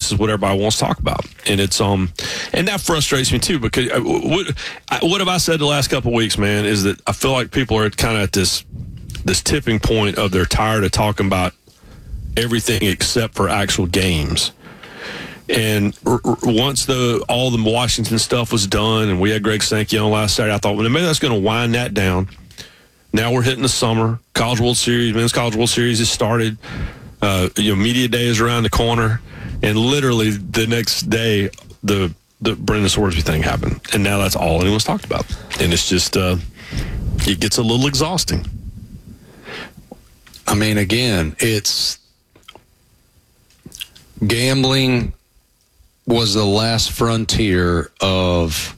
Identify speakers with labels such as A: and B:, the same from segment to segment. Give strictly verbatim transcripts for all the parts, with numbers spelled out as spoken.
A: this is what everybody wants to talk about, and it's um, and that frustrates me too because uh, what what have I said the last couple of weeks, man? Is that I feel like people are kind of at this this tipping point of they're tired of talking about everything except for actual games. And r- r- once the all the Washington stuff was done, and we had Greg Sankey on last Saturday, I thought, well, maybe that's going to wind that down. Now we're hitting the summer. College World Series, Men's College World Series has started. Uh, you know, media day is around the corner, and literally the next day, the the Brendan Swordsby thing happened, and now that's all anyone's talked about, and it's just uh, it gets a little exhausting.
B: I mean, again, it's gambling was the last frontier of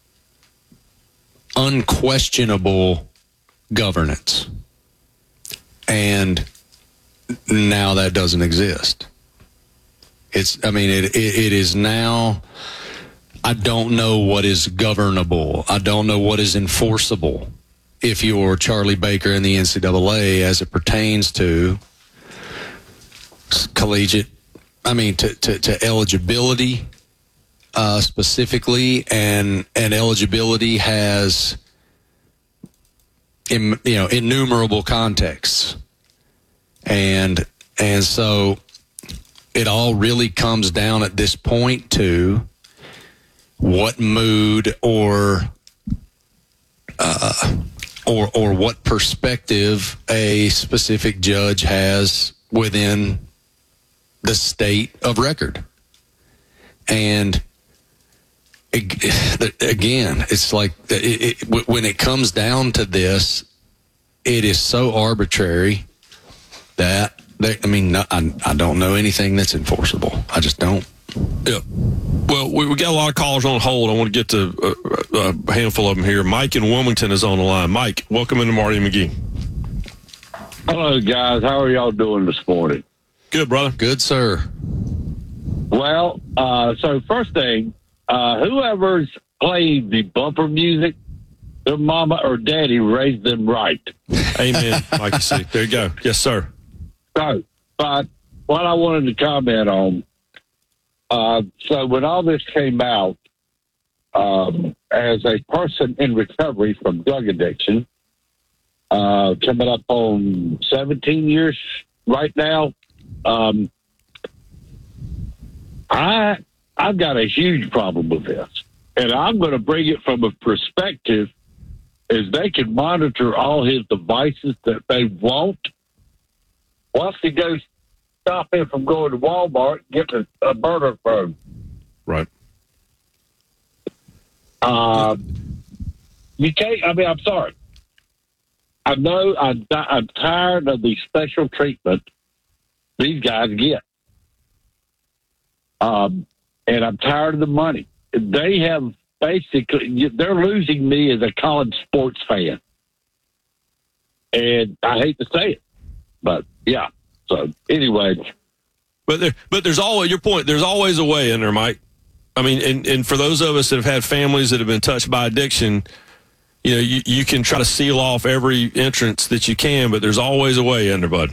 B: unquestionable governance. And now that doesn't exist. It's, I mean, it, it, it is now, I don't know what is governable. I don't know what is enforceable if you're Charlie Baker in the N C double A as it pertains to collegiate, I mean, to, to, to eligibility uh, specifically, and and eligibility has, in, you know, innumerable contexts, and and so it all really comes down at this point to what mood or uh, or or what perspective a specific judge has within the state of record. And again, it's like it, it, when it comes down to this, it is so arbitrary that they, I mean, no, I, I don't know anything that's enforceable. I just don't.
A: Yeah. Well, we, we got a lot of callers on hold. I want to get to a, a handful of them here. Mike in Wilmington is on the line. Mike, welcome into Marty and McGee.
C: Hello, guys. How are y'all doing this morning?
A: Good, brother.
B: Good, sir.
C: Well, uh, so first thing, uh, whoever's playing the bumper music, their mama or daddy raised them right.
A: Amen. Like you see. There you go. Yes, sir.
C: So, but what I wanted to comment on, uh, so when all this came out, um, as a person in recovery from drug addiction, uh, coming up on seventeen years right now, um, I, I've got a huge problem with this, and I'm going to bring it from a perspective is they can monitor all his devices that they want. Once he goes, stop him from going to Walmart, get a, a burner phone.
A: Right.
C: Uh, you can't, I mean, I'm sorry. I know I'm, I'm tired of the special treatment these guys get. Um, and I'm tired of the money. They have basically, they're losing me as a college sports fan. And I hate to say it, but yeah. So anyway.
A: But there, but there's always, your point, there's always a way in there, Mike. I mean, and, and for those of us that have had families that have been touched by addiction, you know, you, you can try to seal off every entrance that you can, but there's always a way in there, bud.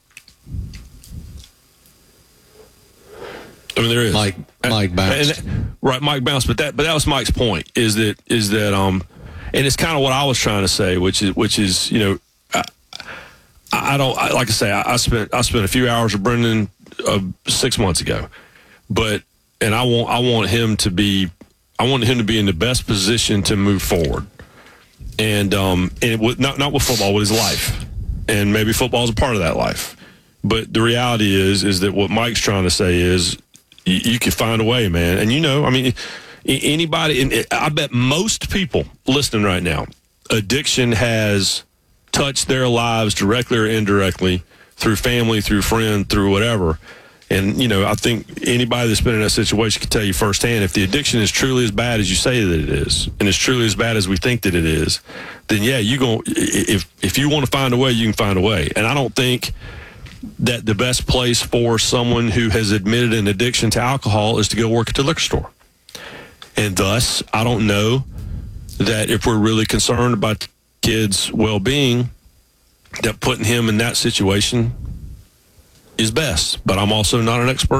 A: I mean, there is.
B: Mike, Mike bounced.
A: And, right, Mike bounced. But that, but that was Mike's point. Is that, is that, um, and it's kind of what I was trying to say, which is, which is, you know, I, I don't I, like I say. I, I spent, I spent a few hours with Brendan uh, six months ago, but, and I want, I want him to be, I want him to be in the best position to move forward, and, um, and with, not, not with football, with his life, and maybe football is a part of that life, but the reality is, is that what Mike's trying to say is, you, you can find a way, man. And, you know, I mean, anybody, and I bet most people listening right now, addiction has touched their lives directly or indirectly through family, through friend, through whatever. And, you know, I think anybody that's been in that situation can tell you firsthand, if the addiction is truly as bad as you say that it is, and it's truly as bad as we think that it is, then, yeah, you go, if, if you want to find a way, you can find a way. And I don't think that the best place for someone who has admitted an addiction to alcohol is to go work at the liquor store. And thus, I don't know that if we're really concerned about kids' well-being, that putting him in that situation is best. But I'm also not an expert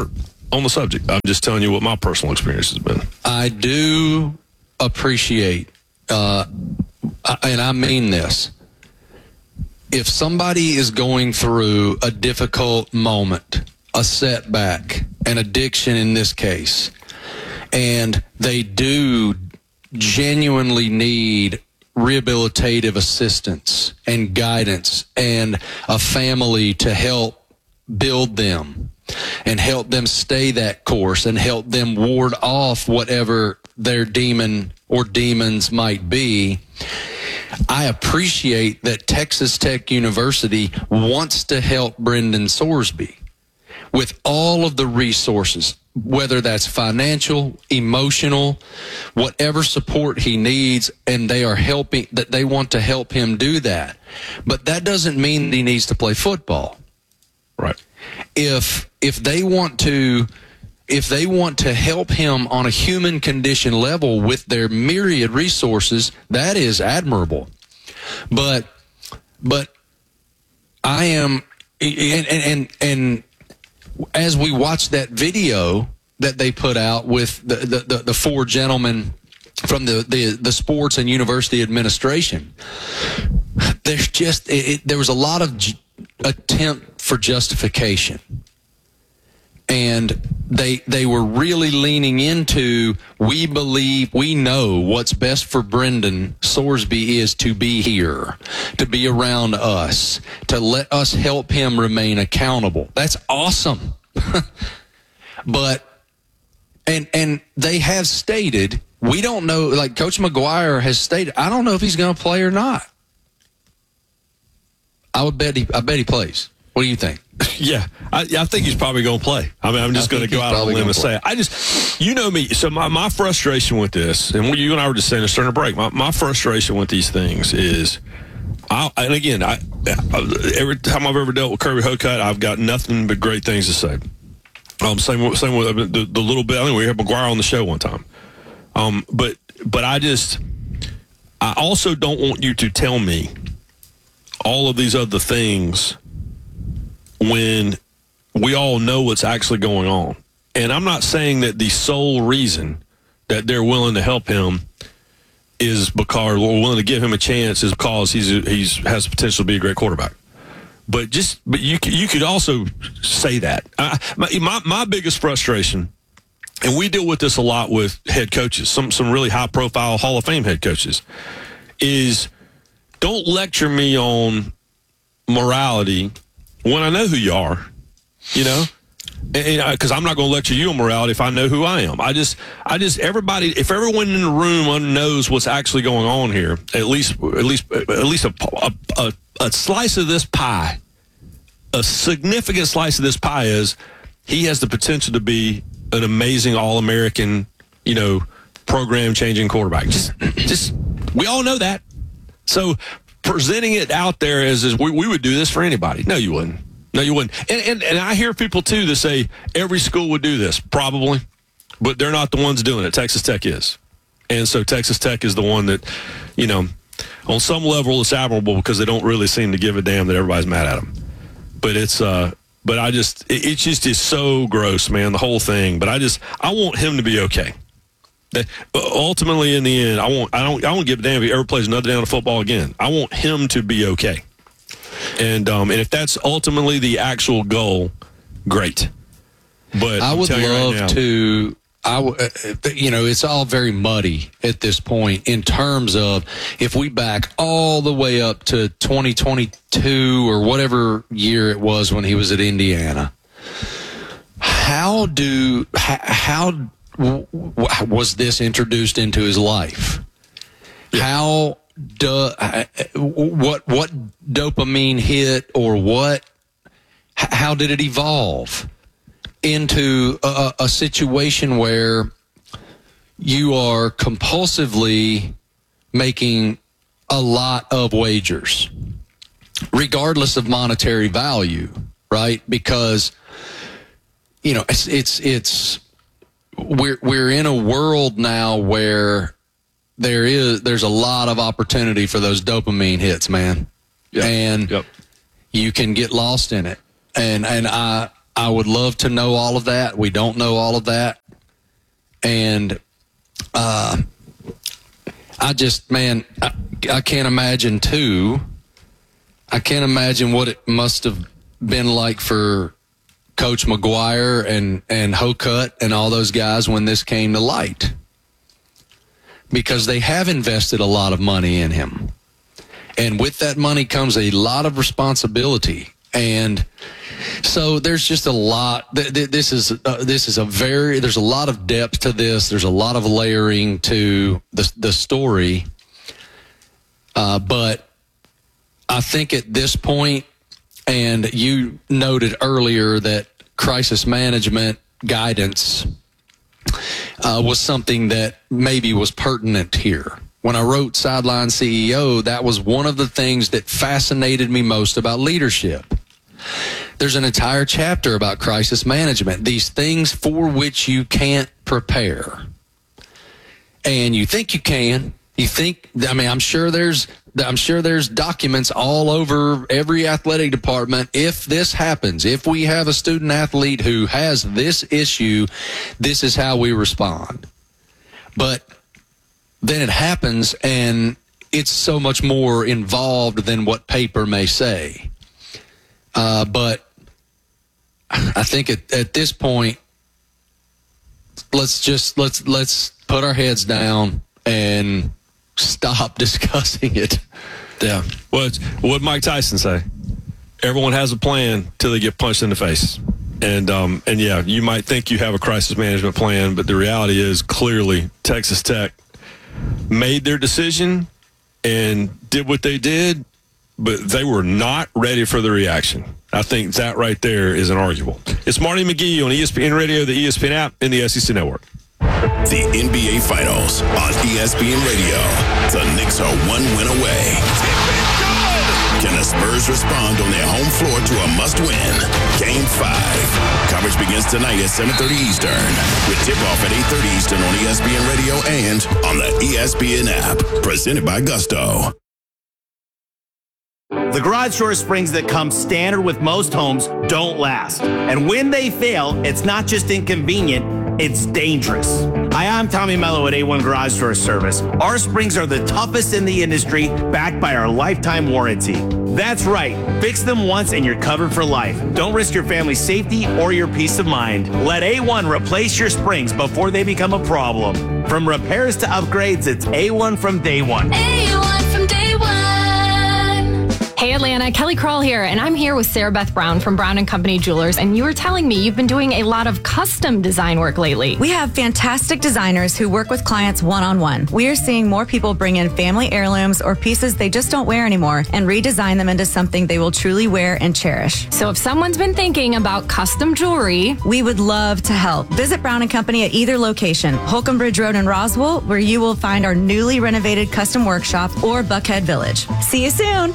A: on the subject. I'm just telling you what my personal experience has been.
B: I do appreciate, uh, and I mean this, if somebody is going through a difficult moment, a setback, an addiction in this case, and they do genuinely need rehabilitative assistance and guidance and a family to help build them and help them stay that course and help them ward off whatever their demon or demons might be. I appreciate that Texas Tech University wants to help Brendan Sorsby with all of the resources, whether that's financial, emotional, whatever support he needs, and they are helping, that they want to help him do that. But that doesn't mean that he needs to play football.
A: Right.
B: If if they want to if they want to help him on a human condition level with their myriad resources, that is admirable. But but I am and and and, and as we watch that video that they put out with the, the, the, the four gentlemen from the, the, the sports and university administration, there's just it, it, there was a lot of j- attempt for justification, and they they were really leaning into, we believe, we know what's best for Brendan Sorsby is to be here, to be around us, to let us help him remain accountable. That's awesome. But and and they have stated, we don't know, like Coach McGuire has stated, I don't know if he's going to play or not. I would bet he I bet he plays. What do you think?
A: Yeah, I, I think he's probably going to play. I mean, I'm just going to go out on a limb and say it. I just, you know me, so my, my frustration with this, and you and I were just saying this during the break, my, my frustration with these things is, I, and again, I, every time I've ever dealt with Kirby Hocutt, I've got nothing but great things to say. Um, same, same with the, the little bit, I think we had McGuire on the show one time. Um, but, but I just, I also don't want you to tell me all of these other things when we all know what's actually going on. And I'm not saying that the sole reason that they're willing to help him is because, or willing to give him a chance, is because he's he's has the potential to be a great quarterback. But just, but you you could also say that. I, my, my my biggest frustration, and we deal with this a lot with head coaches, some some really high profile Hall of Fame head coaches, is don't lecture me on morality when I know who you are, you know, because I'm not going to lecture you on morality if I know who I am. I just, I just, everybody, if everyone in the room knows what's actually going on here, at least, at least, at least a, a, a, a slice of this pie, a significant slice of this pie is he has the potential to be an amazing All-American, you know, program-changing quarterback. Just, just, we all know that. So presenting it out there as, as we, we would do this for anybody. No, you wouldn't. No, you wouldn't. And, and and I hear people, too, that say every school would do this. Probably. But they're not the ones doing it. Texas Tech is. And so Texas Tech is the one that, you know, on some level it's admirable because they don't really seem to give a damn that everybody's mad at them. But it's, uh, but I just, it, it just is so gross, man, the whole thing. But I just, I want him to be okay. That ultimately, in the end, I want I don't I don't give a damn if he ever plays another down of football again. I want him to be okay, and um and if that's ultimately the actual goal, great. But
B: I would love
A: right now,
B: to. I w- you know, it's all very muddy at this point in terms of if we back all the way up to twenty twenty-two or whatever year it was when he was at Indiana. How do how. how was this introduced into his life? Yeah. How do what what dopamine hit or what? How did it evolve into a, a situation where you are compulsively making a lot of wagers, regardless of monetary value, right? Because you know it's it's it's. We're we're in a world now where there is there's a lot of opportunity for those dopamine hits, man, yep. and
A: yep.
B: you can get lost in it. And and I I I would love to know all of that. We don't know all of that. And uh, I just, man, I, I can't imagine, too. I can't imagine what it must have been like for Coach McGuire and, and Hokut and all those guys when this came to light. Because they have invested a lot of money in him. And with that money comes a lot of responsibility. And so there's just a lot. This is uh, this is a very. There's a lot of depth to this. There's a lot of layering to the the story. Uh, but I think at this point, and you noted earlier that crisis management guidance uh, was something that maybe was pertinent here. When I wrote Sideline C E O, that was one of the things that fascinated me most about leadership. There's an entire chapter about crisis management, these things for which you can't prepare. And you think you can. You think, I mean, I'm sure there's, I'm sure there's documents all over every athletic department. If this happens, if we have a student athlete who has this issue, this is how we respond. But then it happens, and it's so much more involved than what paper may say. Uh, but I think at, at this point, let's just let's let's put our heads down and stop discussing it.
A: Yeah. Well, it's, what Mike Tyson say? Everyone has a plan till they get punched in the face. And um, and yeah, you might think you have a crisis management plan, but the reality is clearly Texas Tech made their decision and did what they did, but they were not ready for the reaction. I think that right there is inarguable. It's Marty McGee on E S P N Radio, the E S P N app, and the S E C Network.
D: The N B A Finals on E S P N Radio. The Knicks are one win away. Can the Spurs respond on their home floor to a must-win? Game five. Coverage begins tonight at seven thirty Eastern with tip-off at eight thirty Eastern on E S P N Radio and on the E S P N app. Presented by Gusto.
E: The garage door springs that come standard with most homes don't last. And when they fail, it's not just inconvenient, it's dangerous. Hi, I'm Tommy Mello at A one Garage Door Service. Our springs are the toughest in the industry, backed by our lifetime warranty. That's right. Fix them once and you're covered for life. Don't risk your family's safety or your peace of mind. Let A one replace your springs before they become a problem. From repairs to upgrades, it's A one from day one.
F: A one from day one. Hey Atlanta, Kelly Kroll here, and I'm here with Sarah Beth Brown from Brown and Company Jewelers, and you were telling me you've been doing a lot of custom design work lately.
G: We have fantastic designers who work with clients one-on-one. We are seeing more people bring in family heirlooms or pieces they just don't wear anymore and redesign them into something they will truly wear and cherish.
F: So if someone's been thinking about custom jewelry,
G: we would love to help. Visit Brown and Company at either location, Holcomb Bridge Road in Roswell, where you will find our newly renovated custom workshop, or Buckhead Village. See you soon.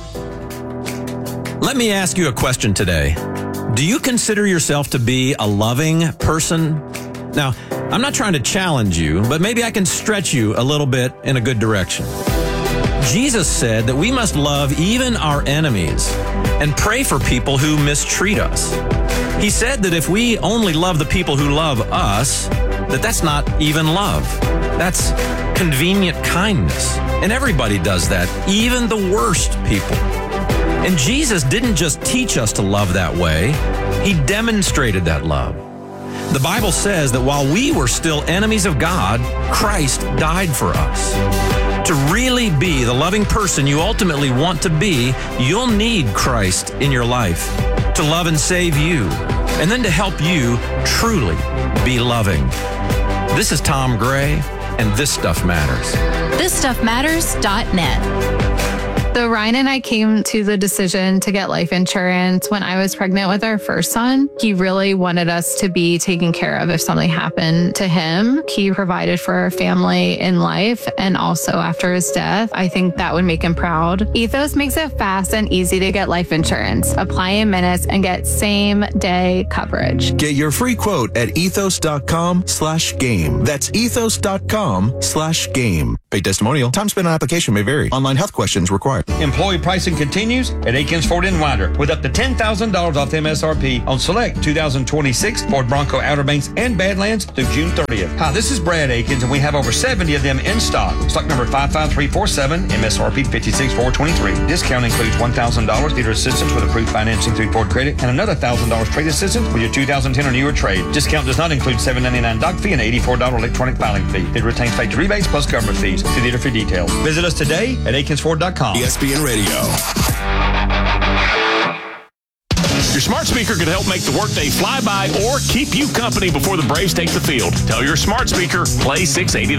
H: Let me ask you a question today. Do you consider yourself to be a loving person? Now, I'm not trying to challenge you, but maybe I can stretch you a little bit in a good direction. Jesus said that we must love even our enemies and pray for people who mistreat us. He said that if we only love the people who love us, that that's not even love. That's convenient kindness. And everybody does that, even the worst people. And Jesus didn't just teach us to love that way. He demonstrated that love. The Bible says that while we were still enemies of God, Christ died for us. To really be the loving person you ultimately want to be, you'll need Christ in your life to love and save you, and then to help you truly be loving. This is Tom Gray, and This Stuff Matters.
F: this stuff matters dot net.
I: So Ryan and I came to the decision to get life insurance when I was pregnant with our first son. He really wanted us to be taken care of if something happened to him. He provided for our family in life and also after his death. I think that would make him proud. Ethos makes it fast and easy to get life insurance. Apply in minutes and get same day coverage.
J: Get your free quote at ethos dot com slash game. That's ethos dot com slash game. Paid testimonial. Time spent on application may vary. Online health questions required.
K: Employee pricing continues at Aikens Ford in Winder with up to ten thousand dollars off M S R P on select two thousand twenty-six Ford Bronco Outer Banks and Badlands through June thirtieth. Hi, this is Brad Aikens, and we have over seventy of them in stock. Stock number five five three four seven, M S R P five six four two three. Discount includes one thousand dollars dealer assistance with approved financing through Ford Credit and another one thousand dollars trade assistance with your two thousand ten or newer trade. Discount does not include seven ninety-nine doc fee and eighty-four dollars electronic filing fee. It retains factory rebates plus government fees. See dealer for details. Visit us today at Aikens Ford dot com.
D: E S P N Radio.
L: Your smart speaker could help make the workday fly by or keep you company before the Braves take the field. Tell your smart speaker, play six eighty.